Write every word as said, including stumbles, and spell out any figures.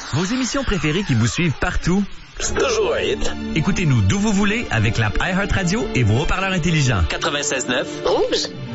Vos émissions préférées qui vous suivent partout? C'est toujours un hit. Écoutez-nous d'où vous voulez avec l'app iHeartRadio et vos haut-parleurs intelligents. quatre-vingt-seize neuf Rouge.